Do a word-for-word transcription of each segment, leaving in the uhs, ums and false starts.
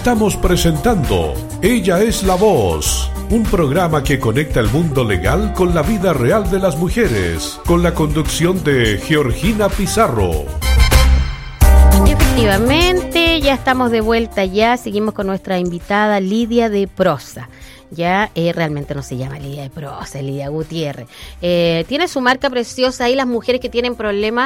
Estamos presentando Ella es la Voz, un programa que conecta el mundo legal con la vida real de las mujeres, con la conducción de Georgina Pizarro. Efectivamente, ya estamos de vuelta ya, seguimos con nuestra invitada Lidia de Prosa. Ya eh, realmente no se llama Lidia de Prosa, es Lidia Gutiérrez. Eh, tiene su marca preciosa ahí, las mujeres que tienen problemas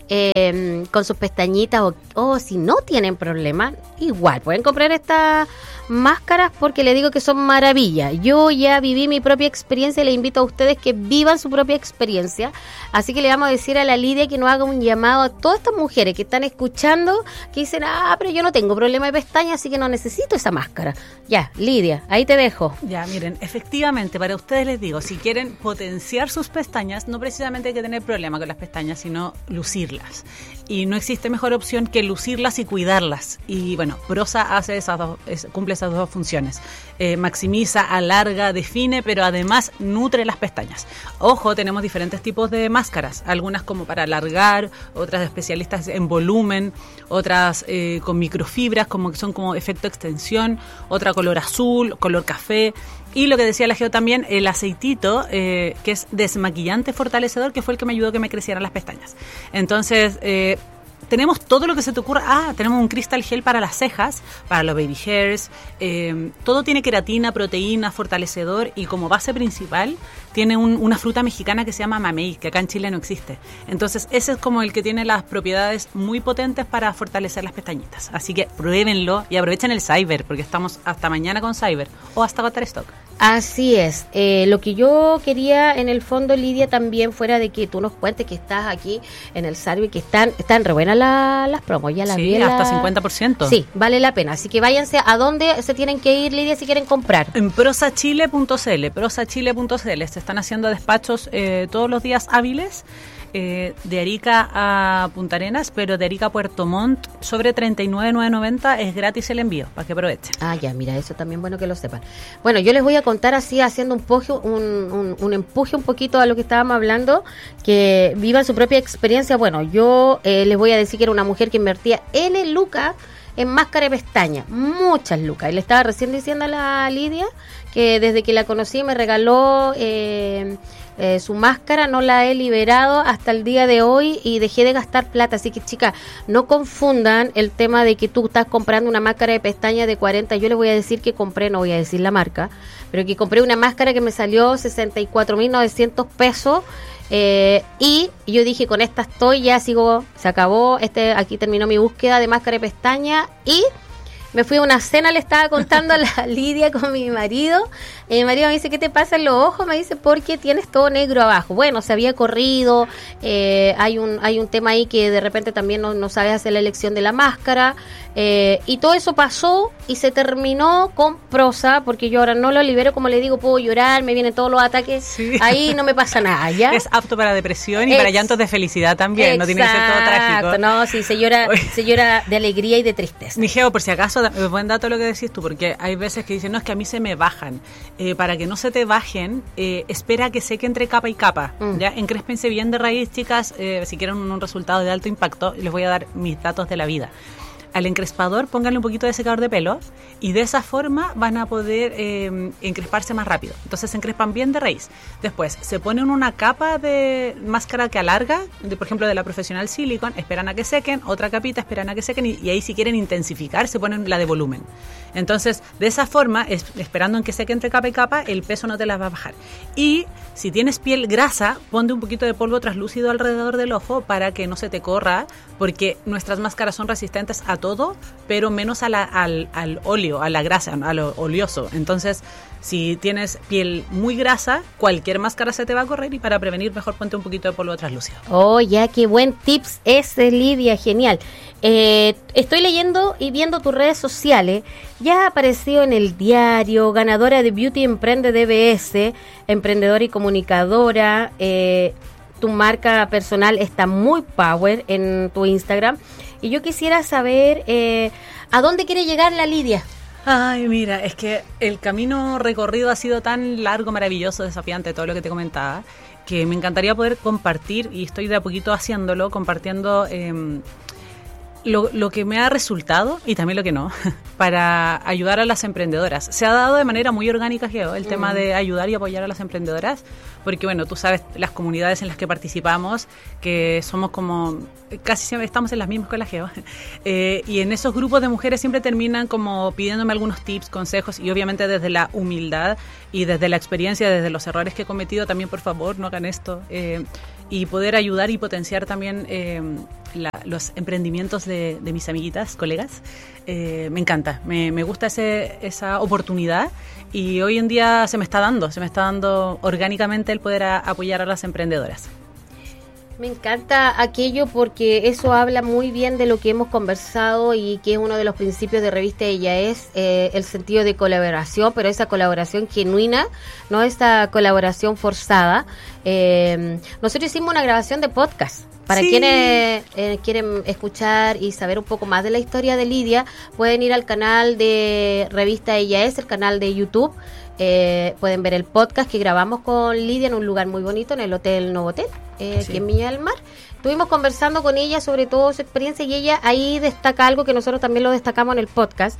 eh, con sus pestañitas o, o si no tienen problemas, igual pueden comprar estas máscaras porque le digo que son maravillas. Yo ya viví mi propia experiencia y les invito a ustedes que vivan su propia experiencia. Así que le vamos a decir a la Lidia que nos haga un llamado a todas estas mujeres que están escuchando, que dicen, ah, pero yo no tengo problema de pestañas, así que no necesito esa máscara. Ya, Lidia, ahí te dejo. Ya. Ya, miren, efectivamente, para ustedes les digo, si quieren potenciar sus pestañas, no precisamente hay que tener problema con las pestañas, sino lucirlas. Y no existe mejor opción que lucirlas y cuidarlas. Y bueno, Prosa hace esas dos, es, cumple esas dos funciones. Eh, maximiza, alarga, define, pero además nutre las pestañas. Ojo, tenemos diferentes tipos de máscaras, algunas como para alargar, otras especialistas en volumen, otras eh, con microfibras, como que son como efecto extensión, otra color azul, color café. Y lo que decía la Geo también, el aceitito, eh, que es desmaquillante fortalecedor, que fue el que me ayudó a que me crecieran las pestañas. Entonces, eh, tenemos todo lo que se te ocurra. Ah, tenemos un crystal gel para las cejas, para los baby hairs. Eh, todo tiene queratina, proteína, fortalecedor y como base principal tiene un, una fruta mexicana que se llama mamey, que acá en Chile no existe. Entonces ese es como el que tiene las propiedades muy potentes para fortalecer las pestañitas. Así que pruébenlo y aprovechen el Cyber, porque estamos hasta mañana con Cyber o hasta agotar stock. Así es. Eh, lo que yo quería en el fondo, Lidia, también fuera de que tú nos cuentes que estás aquí en el Cyber, que están, están re buenas la, las promos. Ya las sí, vi hasta la... cincuenta por ciento. Sí, vale la pena. Así que váyanse. ¿A dónde se tienen que ir, Lidia, si quieren comprar? En prosachile punto cl, prosachile punto cl. Se están haciendo despachos eh, todos los días hábiles. Eh, de Arica a Punta Arenas, pero de Arica a Puerto Montt sobre treinta y nueve mil novecientos noventa es gratis el envío, para que aprovechen. Ah, ya, mira, eso también bueno que lo sepan. Bueno, yo les voy a contar así, haciendo un, empuje, un, un, un empuje un poquito a lo que estábamos hablando, que vivan su propia experiencia. Bueno, yo eh, les voy a decir que era una mujer que invertía N lucas en máscara de pestaña, muchas lucas. Y le estaba recién diciendo a la Lidia que desde que la conocí me regaló... Eh, Eh, su máscara, no la he liberado hasta el día de hoy y dejé de gastar plata. Así que, chicas, no confundan el tema de que tú estás comprando una máscara de pestaña de cuarenta. Yo les voy a decir que compré, no voy a decir la marca, pero que compré una máscara que me salió sesenta y cuatro mil novecientos pesos. Eh, y yo dije, con esta estoy, ya sigo, se acabó, este aquí terminó mi búsqueda de máscara de pestaña y... me fui a una cena, le estaba contando a la Lidia con mi marido, y mi marido me dice, ¿qué te pasa en los ojos? Me dice, porque tienes todo negro abajo. Bueno, se había corrido, eh, hay un hay un tema ahí que de repente también no, no sabes hacer la elección de la máscara, eh, y todo eso pasó y se terminó con Prosa, porque yo ahora no lo libero, como le digo, puedo llorar, me vienen todos los ataques, sí. Ahí no me pasa nada, ¿ya? Es apto para depresión y Ex- para llantos de felicidad también, exacto, no tiene que ser todo trágico. No, sí, se llora, se llora de alegría y de tristeza. Mi Geo, por si acaso, buen dato lo que decís tú, porque hay veces que dicen, no, es que a mí se me bajan. Eh, para que no se te bajen, eh, espera que seque entre capa y capa. Mm. Ya, encréspense bien de raíz, chicas, eh, si quieren un, un resultado de alto impacto, les voy a dar mis datos de la vida. Al encrespador pónganle un poquito de secador de pelo y de esa forma van a poder eh, encresparse más rápido. Entonces se encrespan bien de raíz. Después se ponen una capa de máscara que alarga, de, por ejemplo de la Professional Silicone, esperan a que sequen, otra capita, esperan a que sequen y, y ahí si quieren intensificar se ponen la de volumen. Entonces de esa forma, es, esperando en que seque entre capa y capa, el peso no te la va a bajar. Y si tienes piel grasa, ponte un poquito de polvo translúcido alrededor del ojo para que no se te corra, porque nuestras máscaras son resistentes a todo, pero menos a la, al, al óleo, a la grasa, a lo oleoso. Entonces, si tienes piel muy grasa, cualquier máscara se te va a correr y para prevenir mejor ponte un poquito de polvo translúcido. Oh, ya, qué buen tips ese, Lidia, genial. Eh, estoy leyendo y viendo tus redes sociales. Ya ha aparecido en el diario, ganadora de Beauty Emprende D B S, emprendedora y comunicadora. Eh, tu marca personal está muy power en tu Instagram. Y yo quisiera saber eh, ¿a dónde quiere llegar la Lidia? Ay, mira, es que el camino recorrido ha sido tan largo, maravilloso, desafiante, todo lo que te comentaba, que me encantaría poder compartir, y estoy de a poquito haciéndolo, compartiendo eh, lo, lo que me ha resultado, y también lo que no, para ayudar a las emprendedoras. Se ha dado de manera muy orgánica, Geo, el mm. tema de ayudar y apoyar a las emprendedoras, porque bueno, tú sabes las comunidades en las que participamos, que somos como, casi siempre estamos en las mismas con la Geo, eh, y en esos grupos de mujeres siempre terminan como pidiéndome algunos tips, consejos, y obviamente desde la humildad y desde la experiencia, desde los errores que he cometido, también por favor no hagan esto, eh, y poder ayudar y potenciar también eh, la, los emprendimientos de, de mis amiguitas, colegas. Eh, me encanta, me, me gusta ese, esa oportunidad, y hoy en día se me está dando, se me está dando orgánicamente el poder a, apoyar a las emprendedoras. Me encanta aquello porque eso habla muy bien de lo que hemos conversado y que es uno de los principios de Revista Ella Es, eh, el sentido de colaboración, pero esa colaboración genuina, no esta colaboración forzada. Eh, nosotros hicimos una grabación de podcast. Para sí. quienes eh, quieren escuchar y saber un poco más de la historia de Lidia, pueden ir al canal de Revista Ella Es, el canal de YouTube. Eh, pueden ver el podcast que grabamos con Lidia en un lugar muy bonito, en el Hotel Novotel, eh, sí. aquí en Viña del Mar. Estuvimos conversando con ella sobre todo su experiencia, y ella ahí destaca algo que nosotros también lo destacamos en el podcast,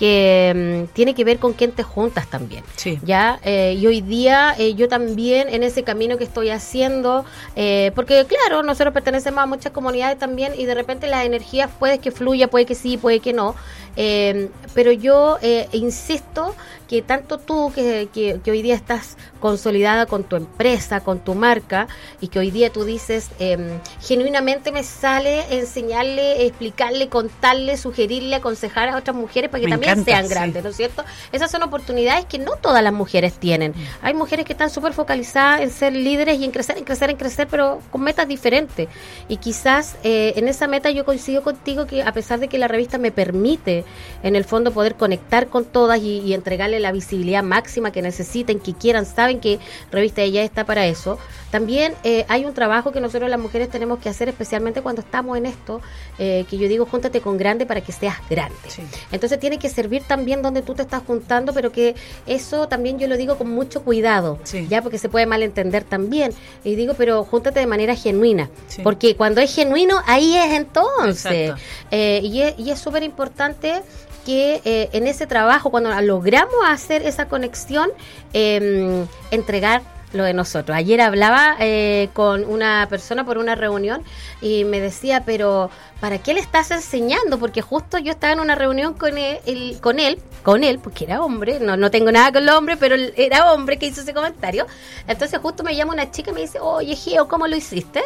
que um, tiene que ver con quién te juntas también. Sí. Ya eh, y hoy día eh, yo también en ese camino que estoy haciendo, eh, porque claro, nosotros pertenecemos a muchas comunidades también, y de repente las energías puede que fluya, puede que sí, puede que no. Eh, pero yo eh, insisto que tanto tú que, que, que hoy día estás consolidada con tu empresa, con tu marca, y que hoy día tú dices eh, genuinamente me sale enseñarle, explicarle, contarle, sugerirle, aconsejar a otras mujeres para que me también encanta, sean grandes, sí. ¿no es cierto? Esas son oportunidades que no todas las mujeres tienen. Mm. Hay mujeres que están súper focalizadas en ser líderes y en crecer, en crecer, en crecer, pero con metas diferentes. Y quizás eh, en esa meta yo coincido contigo que a pesar de que la revista me permite en el fondo poder conectar con todas y, y entregarle la visibilidad máxima que necesiten, que quieran, saben que Revista Ella está para eso. También eh, hay un trabajo que nosotros las mujeres tenemos que hacer, especialmente cuando estamos en esto, eh, que yo digo, júntate con grande para que seas grande. Sí. Entonces tiene que servir también donde tú te estás juntando, pero que eso también yo lo digo con mucho cuidado, sí. ya porque se puede malentender también. Y digo, pero júntate de manera genuina, sí. porque cuando es genuino, ahí es entonces. Eh, y es, y es súper importante que eh, en ese trabajo, cuando logramos hacer esa conexión, eh, entregar lo de nosotros. Ayer hablaba eh, con una persona por una reunión y me decía, pero ¿para qué le estás enseñando? Porque justo yo estaba en una reunión con él, el, con él, con él, porque era hombre, no, no tengo nada con los hombres, pero era hombre que hizo ese comentario. Entonces justo me llama una chica y me dice, oye, Geo, ¿cómo lo hiciste?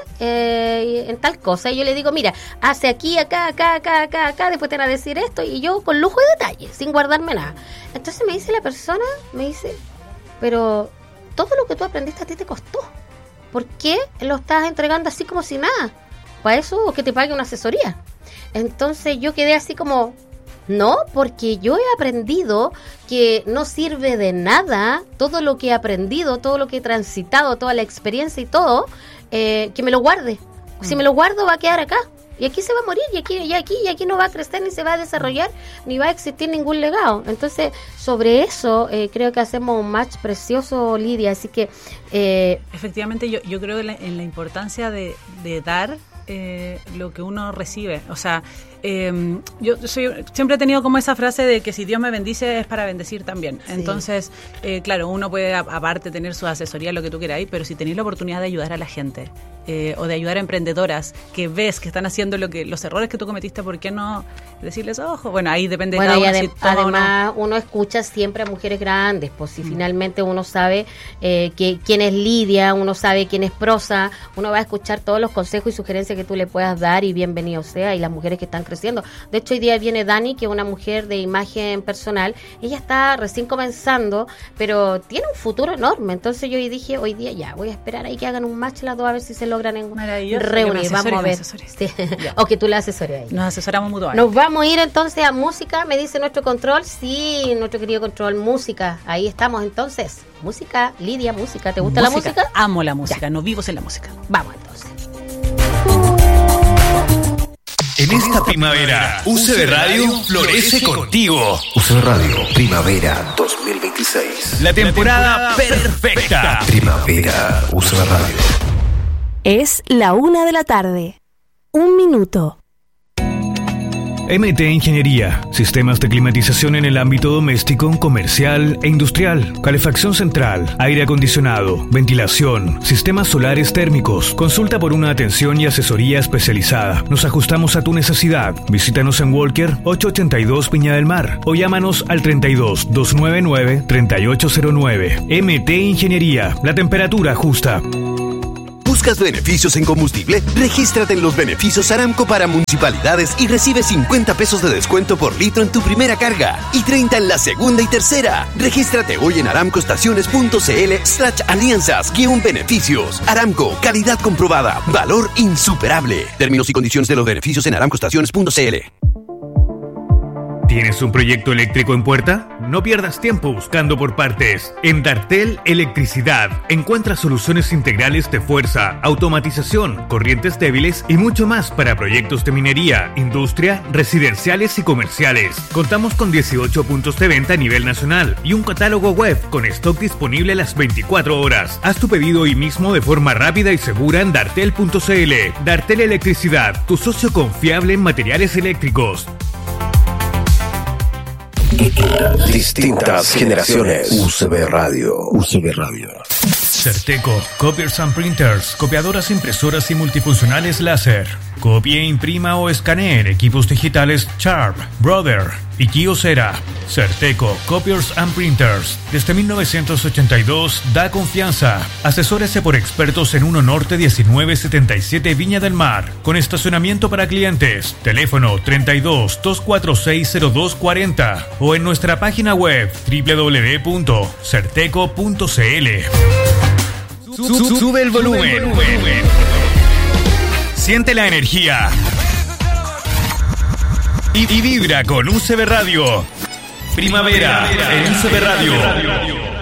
Eh, en tal cosa. Y yo le digo, mira, hace aquí, acá, acá, acá, acá, acá, después te van a decir esto, y yo con lujo de detalle, sin guardarme nada. Entonces me dice la persona, me dice, pero todo lo que tú aprendiste a ti te costó. ¿Por qué lo estás entregando así como si nada? ¿Para eso o que te pague una asesoría? Entonces yo quedé así como, no, porque yo he aprendido que no sirve de nada todo lo que he aprendido, todo lo que he transitado, toda la experiencia y todo, eh, que me lo guarde. Mm. Si me lo guardo va a quedar acá. Y aquí se va a morir, y aquí, y aquí, y aquí no va a crecer, ni se va a desarrollar, ni va a existir ningún legado. Entonces, sobre eso, eh, creo que hacemos un match precioso, Lidia. Así que... Eh, Efectivamente, yo, yo creo en la, en la importancia de, de dar eh, lo que uno recibe. O sea, eh, yo soy, siempre he tenido como esa frase de que si Dios me bendice es para bendecir también. Sí. Entonces, eh, claro, uno puede aparte tener su asesoría, lo que tú queráis, pero si tenéis la oportunidad de ayudar a la gente, Eh, o de ayudar a emprendedoras que ves que están haciendo lo que los errores que tú cometiste, ¿por qué no decirles, ojo? Bueno, ahí depende bueno, de cada uno. Si además, uno escucha siempre a mujeres grandes, pues si mm. finalmente uno sabe eh, que quién es Lidia, uno sabe quién es Prosa, uno va a escuchar todos los consejos y sugerencias que tú le puedas dar, y bienvenido sea, y las mujeres que están creciendo. De hecho, hoy día viene Dani, que es una mujer de imagen personal. Ella está recién comenzando, pero tiene un futuro enorme. Entonces yo dije, hoy día ya, voy a esperar ahí que hagan un match las dos a ver si se logran en reunir. Vamos a ver. Sí. O que tú le asesores ahí. Nos asesoramos mutuamente. Nos vamos a ir entonces a música, me dice nuestro control. Sí, nuestro querido control, música. Ahí estamos entonces. Música, Lidia, música. ¿Te gusta música? la música? Amo la música, ya. Nos vivos en la música. Vamos entonces. En esta primavera, U C B Radio florece contigo. U C B Radio, Primavera dos mil veintiséis. La temporada perfecta. Primavera, U C B Radio. Es la una de la tarde. Un minuto. M T Ingeniería, sistemas de climatización en el ámbito doméstico, comercial e industrial, calefacción central, aire acondicionado, ventilación, sistemas solares térmicos. Consulta por una atención y asesoría especializada. Nos ajustamos a tu necesidad. Visítanos en Walker ochocientos ochenta y dos Viña del Mar o llámanos al treinta y dos, doscientos noventa y nueve, treinta y ocho cero nueve. M T Ingeniería, la temperatura justa. ¿Buscas beneficios en combustible? Regístrate en los beneficios Aramco para municipalidades y recibe cincuenta pesos de descuento por litro en tu primera carga y treinta en la segunda y tercera. Regístrate hoy en aramcoestaciones.cl slash alianzas guión beneficios. Aramco, calidad comprobada, valor insuperable. Términos y condiciones de los beneficios en aramcoestaciones.cl. ¿Tienes un proyecto eléctrico en puerta? No pierdas tiempo buscando por partes. En Dartel Electricidad encuentras soluciones integrales de fuerza, automatización, corrientes débiles y mucho más para proyectos de minería, industria, residenciales y comerciales. Contamos con dieciocho puntos de venta a nivel nacional y un catálogo web con stock disponible las veinticuatro horas. Haz tu pedido hoy mismo de forma rápida y segura en dartel punto cl. Dartel Electricidad, tu socio confiable en materiales eléctricos. Distintas generaciones. U C B Radio. U C B Radio. Certeco, Copiers and Printers, copiadoras, impresoras y multifuncionales láser. Copie, imprima o escanee en equipos digitales Sharp, Brother y Kyocera. Certeco, Copiers and Printers. Desde mil novecientos ochenta y dos da confianza. Asesórese por expertos en uno Norte diecinueve setenta y siete Viña del Mar. Con estacionamiento para clientes. Teléfono treinta y dos, doscientos cuarenta y seis, cero dos cuarenta o en nuestra página web doble u doble u doble u punto certeco punto cl. Sube, sube el volumen. Sube el volumen. Siente la energía. Y, y vibra con U C B Radio. Primavera, Primavera en U C B Radio.